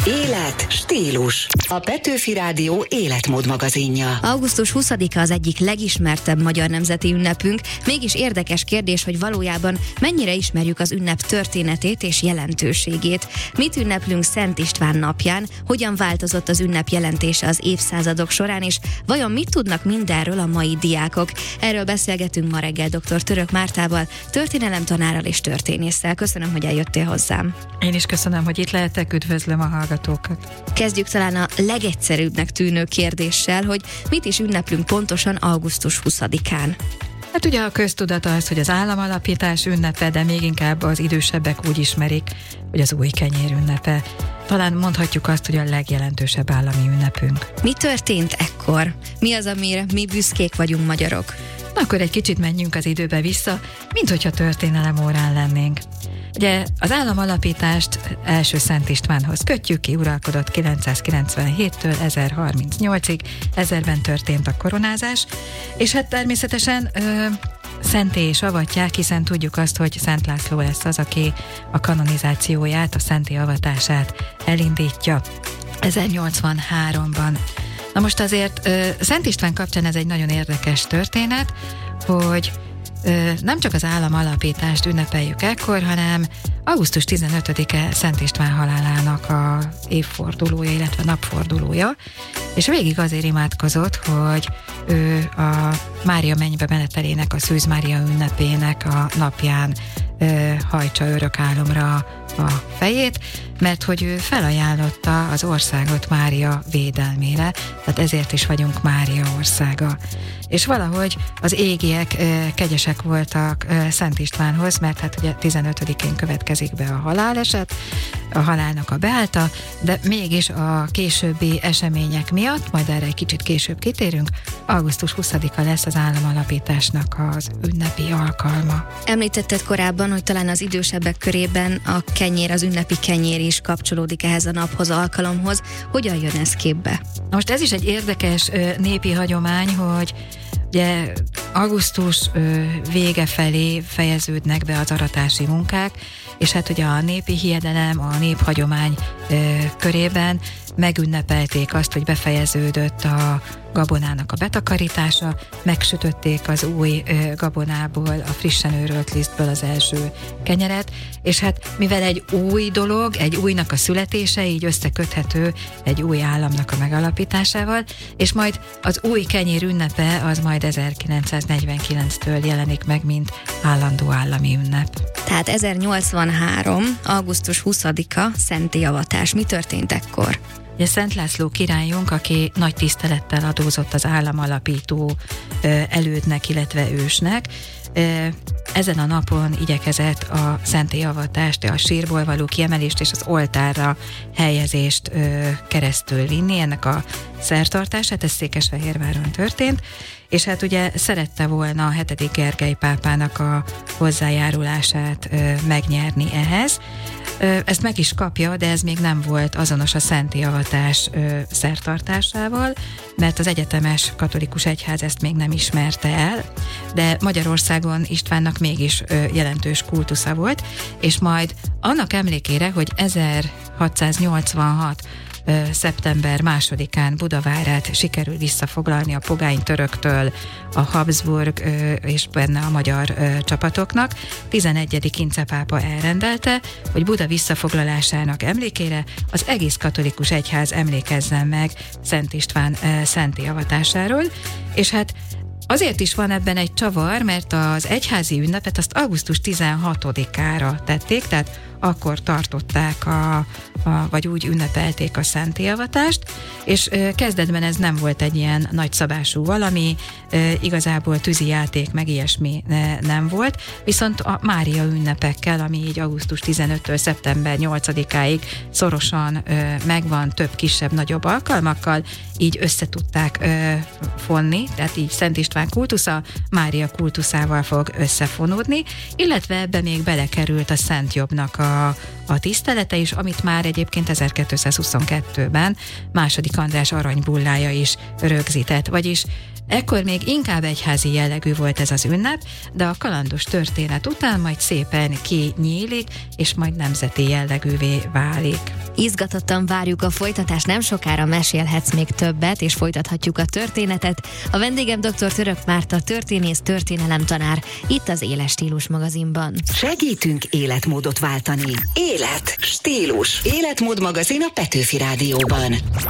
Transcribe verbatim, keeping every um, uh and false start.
Élet, stílus. A Petőfi Rádió életmód magazinja. augusztus huszadika az egyik legismertebb magyar nemzeti ünnepünk, mégis érdekes kérdés, hogy valójában mennyire ismerjük az ünnep történetét és jelentőségét. Mit ünneplünk Szent István napján, hogyan változott az ünnep jelentése az évszázadok során, és vajon mit tudnak mindenről a mai diákok? Erről beszélgetünk ma reggel dr. Török Mártával, történelemtanárral és történésszel. Köszönöm, hogy eljöttél hozzám. Én is köszönöm, hogy itt lehetek, üdvözlöm a hallgatókat. Kezdjük talán a legegyszerűbbnek tűnő kérdéssel, hogy mit is ünneplünk pontosan augusztus huszadikán. Hát ugye a köztudat az, hogy az államalapítás ünnepe, de még inkább az idősebbek úgy ismerik, hogy az új kenyér ünnepe. Talán mondhatjuk azt, hogy a legjelentősebb állami ünnepünk. Mi történt ekkor? Mi az, amire mi büszkék vagyunk magyarok? Na, akkor egy kicsit menjünk az időbe vissza, mint hogyha történelem órán lennénk. Ugye az államalapítást első Szent Istvánhoz kötjük, ki uralkodott kilencszázkilencvenhéttől ezerharmincnyolcig, ezerben történt a koronázás, és hát természetesen ö, szenté is avatják, hiszen tudjuk azt, hogy Szent László lesz az, aki a kanonizációját, a szenté avatását elindítja ezernyolcvanháromban. Na most azért ö, Szent István kapcsán ez egy nagyon érdekes történet, hogy ö, nem csak az államalapítást ünnepeljük ekkor, hanem augusztus tizenötödike Szent István halálának a évfordulója, illetve napfordulója, és végig azért imádkozott, hogy ő a Mária mennybe menetelének, a Szűz Mária ünnepének a napján ö, hajtsa örök álomra a fejét, mert hogy ő felajánlotta az országot Mária védelmére, tehát ezért is vagyunk Mária országa. És valahogy az égiek e, kegyesek voltak e, Szent Istvánhoz, mert hát ugye tizenötödikén következik be a haláleset, a halálnak a beállta, de mégis a későbbi események miatt, majd erre egy kicsit később kitérünk, augusztus huszadika lesz az államalapításnak az ünnepi alkalma. Említetted korábban, hogy talán az idősebbek körében a kenyér, az ünnepi kenyér is kapcsolódik ehhez a naphoz, alkalomhoz. Hogyan jön ez képbe? Most ez is egy érdekes ö, népi hagyomány, hogy ugye augusztus ö, vége felé fejeződnek be az aratási munkák, és hát ugye a népi hiedelem, a néphagyomány ö, körében megünnepelték azt, hogy befejeződött a gabonának a betakarítása, megsütötték az új ö, gabonából, a frissen őrölt lisztből az első kenyeret, és hát mivel egy új dolog, egy újnak a születése, így összeköthető egy új államnak a megalapításával, és majd az új kenyér ünnepe az majd ezerkilencszáznegyvenkilenctől jelenik meg, mint állandó állami ünnep. Tehát ezernyolcvanhárom. augusztus huszadika, szentté avatás. Mi történt ekkor? Ugye Szent László királyunk, aki nagy tisztelettel adózott az államalapító ö, elődnek, illetve ősnek, ö, ezen a napon igyekezett a szenté avatást, a sírból való kiemelést és az oltárra helyezést ö, keresztül vinni, ennek a szertartását, ez Székesfehérváron történt, és hát ugye szerette volna a hetedik Gergely pápának a hozzájárulását ö, megnyerni ehhez. Ö, ezt meg is kapja, de ez még nem volt azonos a szenté avatás ö, szertartásával, mert az egyetemes katolikus egyház ezt még nem ismerte el, de Magyarországon Istvánnak mégis ö, jelentős kultusza volt, és majd annak emlékére, hogy ezerhatszáznyolcvanhat szeptember másodikán Budavárát sikerül visszafoglalni a pogány töröktől a Habsburg és benne a magyar csapatoknak. tizenegyedik Ince pápa elrendelte, hogy Buda visszafoglalásának emlékére az egész katolikus egyház emlékezzen meg Szent István szenté avatásáról, és hát azért is van ebben egy csavar, mert az egyházi ünnepet azt augusztus tizenhatodikára tették, tehát akkor tartották, a, a, vagy úgy ünnepelték a szenté avatást, és ö, kezdetben ez nem volt egy ilyen nagyszabású valami, ö, igazából tűzijáték, meg ilyesmi ne, nem volt, viszont a Mária ünnepekkel, ami így augusztus tizenötödikétől szeptember nyolcadikáig szorosan ö, megvan, több kisebb-nagyobb alkalmakkal, így összetudták ö, fonni, tehát így Szent István kultusza Mária kultuszával fog összefonódni, illetve ebbe még belekerült a Szent Jobbnak a, a tisztelete is, amit már egyébként ezerkétszázhuszonkettőben második András aranybullája is rögzített, vagyis ekkor még inkább egyházi jellegű volt ez az ünnep, de a kalandos történet után majd szépen kinyílik, és majd nemzeti jellegűvé válik. Izgatottan várjuk a folytatást, nem sokára mesélhetsz még többet, és folytathatjuk a történetet. A vendégem dr. Török Márta, történész, történelemtanár, itt az Éles Stílus magazinban. Segítünk életmódot váltani. Élet, stílus. Életmód magazin a Petőfi Rádióban.